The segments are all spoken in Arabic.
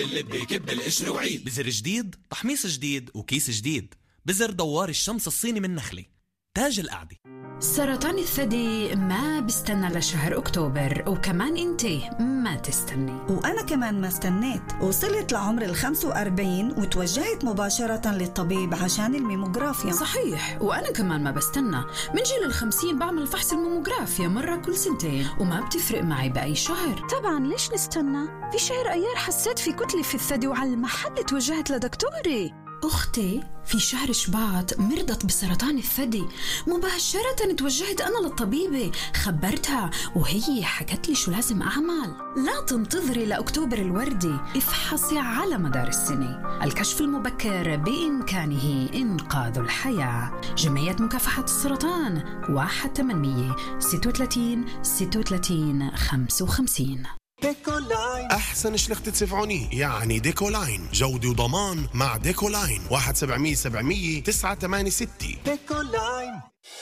اللبة كب القشر وعيد. بزر جديد، تحميص جديد، وكيس جديد. بزر دوار الشمس الصيني من نخلة، تاج القعدة. سرطان الثدي ما بستنى لشهر أكتوبر، وكمان انتي ما تستني. وأنا كمان ما استنيت، وصلت لعمر 45 وتوجهت مباشرة للطبيب عشان الميموغرافيا. صحيح، وأنا كمان ما بستنى، من جيل 50 بعمل فحص الميموغرافيا مرة كل سنتين، وما بتفرق معي بأي شهر. طبعا ليش نستنى؟ في شهر أيار حسيت في كتلة في الثدي وعلى المحل توجهت لدكتوري. أختي في شهر شباط مرضت بسرطان الثدي، مباشرة توجهت أنا للطبيبة، خبرتها وهي حكت لي شو لازم أعمل. لا تنتظري لأكتوبر الوردي، افحصي على مدار السنة. الكشف المبكر بإمكانه إنقاذ الحياة. جمعية مكافحة السرطان 1-800-36-36-55. ديكولاين أحسن شلخت تسفعوني، يعني ديكولاين جودة وضمان مع ديكولاين. 1-700-700-986. ديكولاين.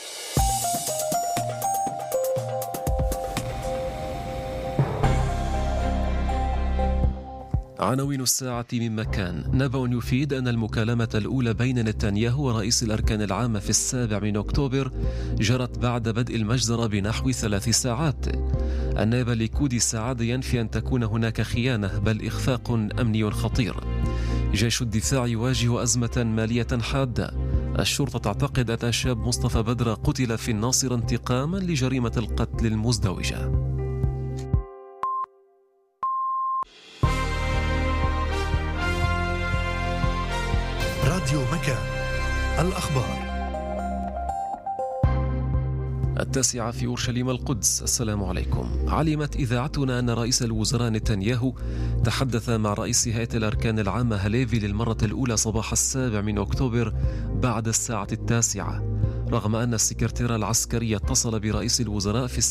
عناوين الساعة من مكان. نبأ يفيد أن المكالمة الأولى بين نتنياهو ورئيس الأركان العامة في 7 أكتوبر جرت بعد بدء المجزرة بنحو 3 ساعات. النائب الليكودي سعد ينفي أن تكون هناك خيانة، بل إخفاق أمني خطير. جيش الدفاع يواجه أزمة مالية حادة. الشرطة تعتقد أن الشاب مصطفى بدر قتل في الناصر انتقاما لجريمة القتل المزدوجة. راديو مكان، الأخبار. 9 في أورشليم القدس. السلام عليكم. علمت إذاعتنا أن رئيس الوزراء نتنياهو تحدث مع رئيس هيئة الأركان العامة هليفي للمرة الأولى صباح 7 أكتوبر بعد الساعة 9، رغم أن السكرتير العسكري اتصل برئيس الوزراء في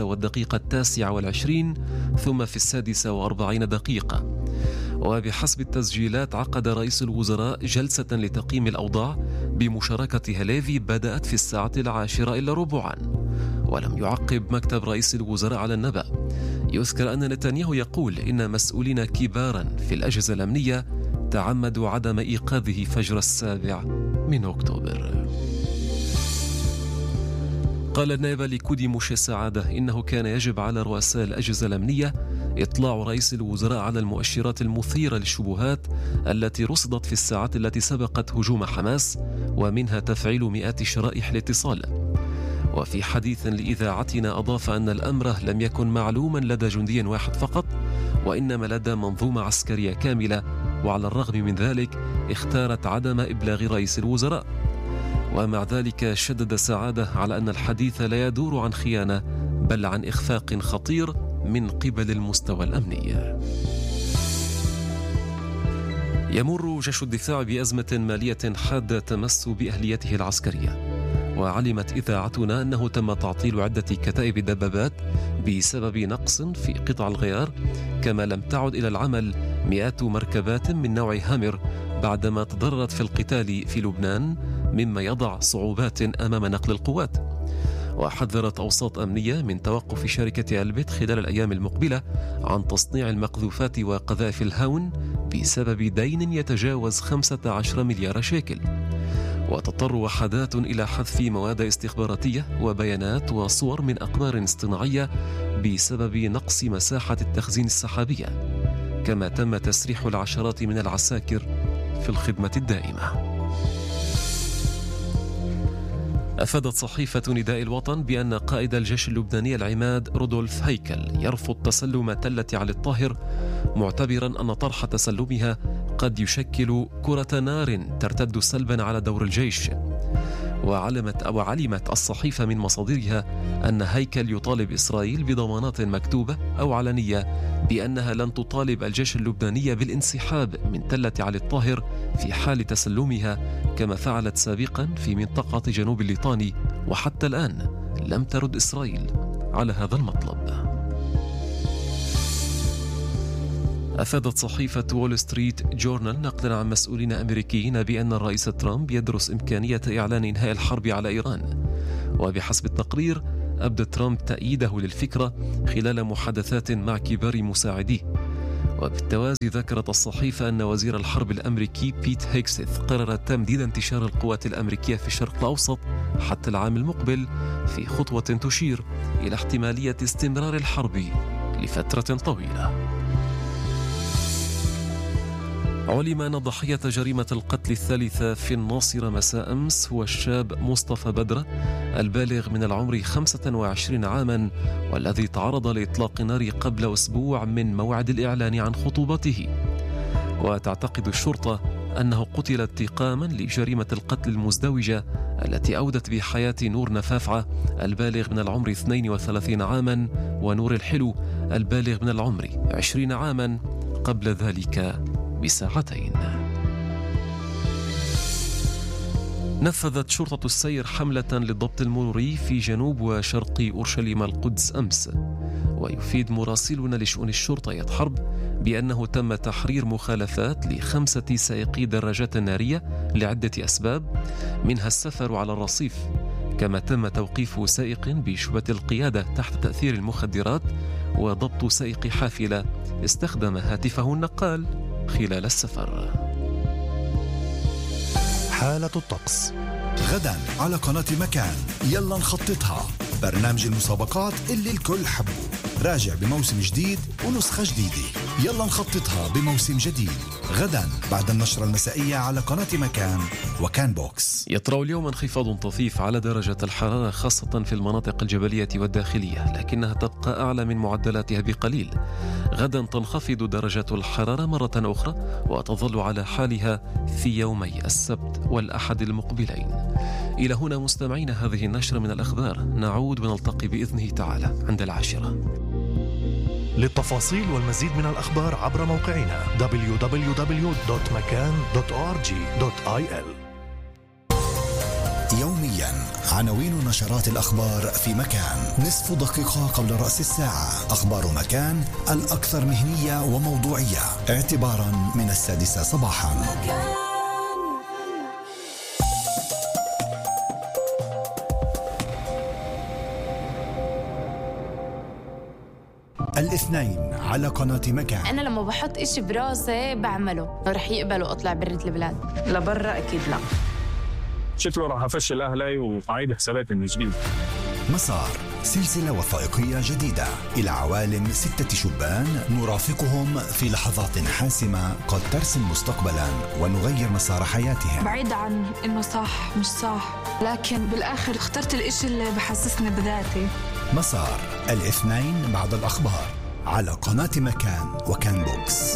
6:29 ثم في 6:40. وبحسب التسجيلات عقد رئيس الوزراء جلسة لتقييم الأوضاع بمشاركة هليفي بدأت في 10:10 ولم يعقب مكتب رئيس الوزراء على النبأ. يذكر أن نتنياهو يقول إن مسؤولين كبارا في الأجهزة الأمنية تعمدوا عدم إيقاظه فجر 7 أكتوبر. قال النائب الليكودي موشي سعادة إنه كان يجب على رؤساء الأجهزة الأمنية إطلاع رئيس الوزراء على المؤشرات المثيرة للشبهات التي رصدت في الساعات التي سبقت هجوم حماس، ومنها تفعيل مئات شرائح الاتصال. وفي حديث لإذاعتنا أضاف أن الأمر لم يكن معلوما لدى جندي واحد فقط، وإنما لدى منظومة عسكرية كاملة، وعلى الرغم من ذلك اختارت عدم إبلاغ رئيس الوزراء. ومع ذلك شدد سعادة على أن الحديث لا يدور عن خيانة، بل عن إخفاق خطير من قبل المستوى الأمني. يمر جيش الدفاع بأزمة مالية حادة تمس بأهليته العسكرية. وعلمت إذاعتنا أنه تم تعطيل عدة كتائب الدبابات بسبب نقص في قطع الغيار، كما لم تعد إلى العمل مئات مركبات من نوع هامر بعدما تضررت في القتال في لبنان، مما يضع صعوبات أمام نقل القوات. وحذرت أوساط أمنية من توقف شركة ألبت خلال الأيام المقبلة عن تصنيع المقذوفات وقذائف الهاون بسبب دين يتجاوز 15 مليار شيكل. وتضطر وحدات إلى حذف مواد استخباراتية وبيانات وصور من أقمار اصطناعية بسبب نقص مساحة التخزين السحابية، كما تم تسريح العشرات من العساكر في الخدمة الدائمة. أفادت صحيفة نداء الوطن بأن قائد الجيش اللبناني العماد رودولف هيكل يرفض تسلم تلة علي الطاهر، معتبرا أن طرح تسلمها قد يشكل كرة نار ترتد سلبا على دور الجيش. وعلمت الصحيفة من مصادرها أن هيكل يطالب إسرائيل بضمانات مكتوبة أو علنية بأنها لن تطالب الجيش اللبناني بالانسحاب من تلة علي الطاهر في حال تسلمها، كما فعلت سابقا في منطقة جنوب الليطاني، وحتى الآن لم ترد إسرائيل على هذا المطلب. أفادت صحيفة وول ستريت جورنال نقلا عن مسؤولين أمريكيين بأن الرئيس ترامب يدرس إمكانية إعلان إنهاء الحرب على إيران. وبحسب التقرير أبدى ترامب تأييده للفكرة خلال محادثات مع كبار مساعديه. وبالتوازي ذكرت الصحيفة أن وزير الحرب الأمريكي بيت هيكسيث قرر تمديد انتشار القوات الأمريكية في الشرق الأوسط حتى العام المقبل في خطوة تشير إلى احتمالية استمرار الحرب لفترة طويلة. علم أن ضحية جريمة القتل الثالثة في الناصرة مساء أمس هو الشاب مصطفى بدرة البالغ من العمر 25 عاما، والذي تعرض لإطلاق نار قبل أسبوع من موعد الإعلان عن خطوبته. وتعتقد الشرطة أنه قتل انتقاما لجريمة القتل المزدوجة التي أودت بحياة نور نفافعة البالغ من العمر 32 عاما ونور الحلو البالغ من العمر 20 عاما قبل ذلك بساعتين. نفذت شرطة السير حملة للضبط المروري في جنوب وشرق أورشليم القدس أمس. ويفيد مراسلنا لشؤون الشرطة يد حرب بأنه تم تحرير مخالفات ل5 سائقي دراجات نارية لعدة أسباب، منها السفر على الرصيف، كما تم توقيف سائق بشبهة القيادة تحت تأثير المخدرات، وضبط سائق حافلة استخدم هاتفه النقال خلال السفر. حالة الطقس غدا على قناة مكان، يلا نخططها، برنامج المسابقات اللي الكل حبه، راجع بموسم جديد ونسخة جديدة، يلا نخططها بموسم جديد، غدا بعد النشرة المسائية على قناة مكان وكان بوكس. يطرأ اليوم انخفاض طفيف على درجة الحرارة خاصة في المناطق الجبلية والداخلية، لكنها تبقى أعلى من معدلاتها بقليل. غدا تنخفض درجة الحرارة مرة أخرى وتظل على حالها في يومي السبت والأحد المقبلين. إلى هنا مستمعين هذه النشرة من الأخبار، نعود ونلتقي بإذنه تعالى عند 10. للتفاصيل والمزيد من الأخبار عبر موقعنا www.makan.org.il. يوميا عناوين نشرات الأخبار في مكان، نصف دقيقة قبل رأس الساعة، أخبار مكان الأكثر مهنية وموضوعية اعتبارا من 6 صباحا. الاثنين على قناة مكان. أنا لما بحط إشي براسي بعمله، رح يقبلوا أطلع برة البلاد لبرا؟ أكيد لا. شكله راح أفشل أهلي وأعيد حساباتي من جديد. مسار، سلسلة وثائقية جديدة إلى عوالم 6 شبان نرافقهم في لحظات حاسمة قد ترسم مستقبلا ونغير مسار حياتهم. بعيد عن إنه صح مش صح، لكن بالآخر اخترت الإشي اللي بحسسني بذاتي. مسار، الاثنين بعد الأخبار على قناة مكان وكان بوكس.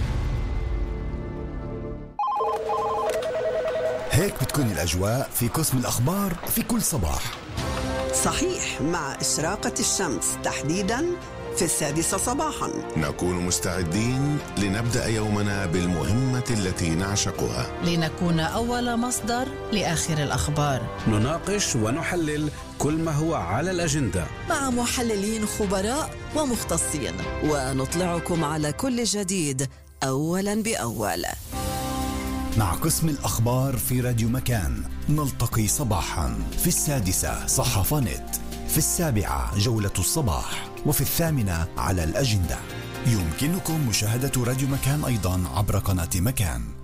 هيك بتكون الأجواء في قسم الأخبار في كل صباح. صحيح، مع إشراقة الشمس تحديداً في 6 صباحاً نكون مستعدين لنبدأ يومنا بالمهمة التي نعشقها، لنكون أول مصدر لآخر الأخبار. نناقش ونحلل كل ما هو على الأجندة مع محللين خبراء ومختصين، ونطلعكم على كل جديد أولاً بأول. مع قسم الأخبار في راديو مكان نلتقي صباحا في 6 صحافة نت، في 7 جولة الصباح، وفي 8 على الأجندة. يمكنكم مشاهدة راديو مكان أيضا عبر قناة مكان.